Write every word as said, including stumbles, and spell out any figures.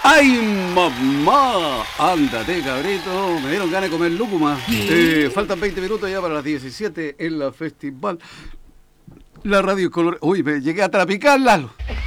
¡Ay, mamá! Ándate, cabrito. Me dieron ganas de comer lúcuma. Eh, faltan veinte minutos ya para las diecisiete en la festival. La radio color. Uy, me llegué a trapicar, Lalo.